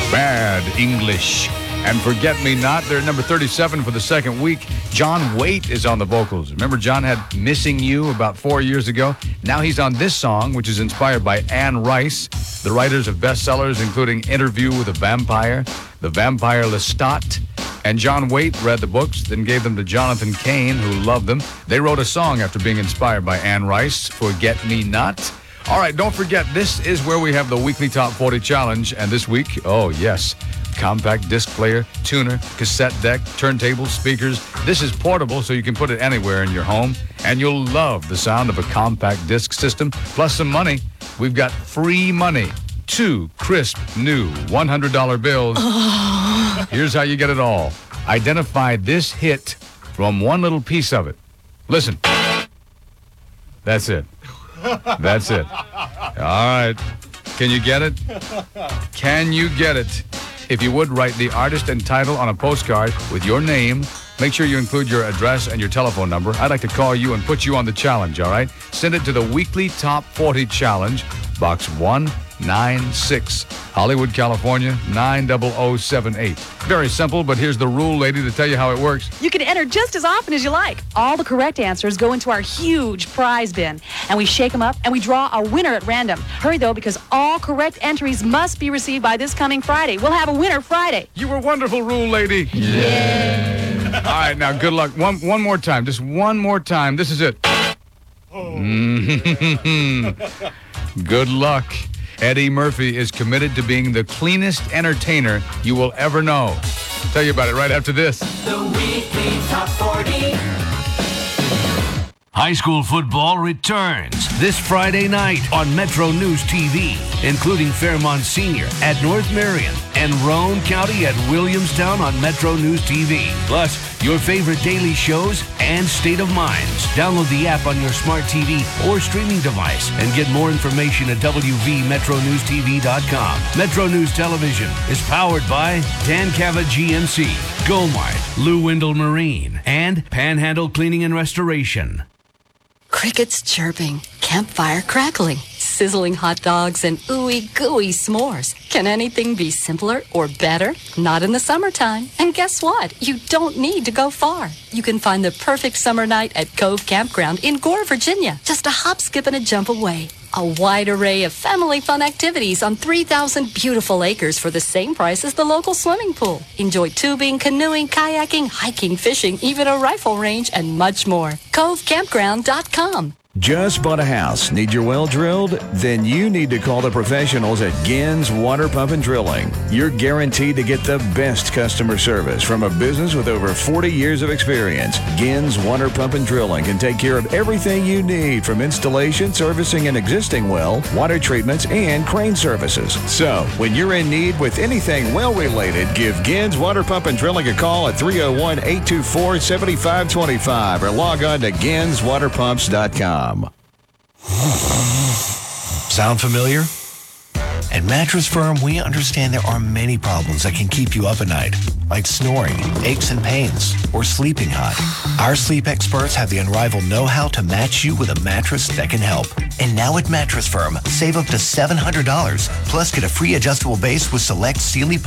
Bad English. And Forget Me Not, they're number 37 for the second week. John Waite is on the vocals. Remember John had Missing You about 4 years ago? Now he's on this song, which is inspired by Anne Rice, the writers of bestsellers including Interview with a Vampire, The Vampire Lestat, and John Waite read the books, then gave them to Jonathan Cain, who loved them. They wrote a song after being inspired by Anne Rice, Forget Me Not. All right, don't forget, this is where we have the weekly Top 40 Challenge. And this week, oh yes, compact disc player, tuner, cassette deck, turntables, speakers. This is portable, so you can put it anywhere in your home. And you'll love the sound of a compact disc system, plus some money. We've got free money. 2 crisp, new $100 bills. Here's how you get it all. Identify this hit from one little piece of it. Listen. That's it. That's it. All right. Can you get it? Can you get it? If you would, write the artist and title on a postcard with your name. Make sure you include your address and your telephone number. I'd like to call you and put you on the challenge, all right? Send it to the weekly Top 40 Challenge, Box 196, Hollywood, California, 90078. Very simple, but here's the rule, lady, to tell you how it works. You can enter just as often as you like. All the correct answers go into our huge prize bin, and we shake them up and we draw a winner at random. Hurry, though, because all correct entries must be received by this coming Friday. We'll have a winner Friday. You were wonderful, rule lady. Yeah. All right, now, good luck. One more time. Just one more time. This is it. Good luck. Eddie Murphy is committed to being the cleanest entertainer you will ever know. I'll tell you about it right after this. The weekly Top 40. High school football returns this Friday night on Metro News TV, including Fairmont Senior at North Marion and Roane County at Williamstown on Metro News TV. Plus, your favorite daily shows and State of Minds. Download the app on your smart TV or streaming device and get more information at wvmetronewstv.com. Metro News Television is powered by Dan Cava GMC, Gomart, Lou Windle Marine, and Panhandle Cleaning and Restoration. Crickets chirping, campfire crackling, sizzling hot dogs, and ooey gooey s'mores. Can anything be simpler or better? Not in the summertime. And guess what? You don't need to go far. You can find the perfect summer night at Cove Campground in Gore, Virginia, just a hop, skip, and a jump away. A wide array of family fun activities on 3,000 beautiful acres for the same price as the local swimming pool. Enjoy tubing, canoeing, kayaking, hiking, fishing, even a rifle range, and much more. CoveCampground.com. Just bought a house? Need your well drilled? Then you need to call the professionals at Gins Water Pump and Drilling. You're guaranteed to get the best customer service from a business with over 40 years of experience. Gins Water Pump and Drilling can take care of everything you need, from installation, servicing an existing well, water treatments, and crane services. So, when you're in need with anything well-related, give Gins Water Pump and Drilling a call at 301-824-7525 or log on to ginswaterpumps.com. Sound familiar? At Mattress Firm, we understand there are many problems that can keep you up at night, like snoring, aches and pains, or sleeping hot. Our sleep experts have the unrivaled know-how to match you with a mattress that can help. And now at Mattress Firm, save up to $700, plus get a free adjustable base with select Sealy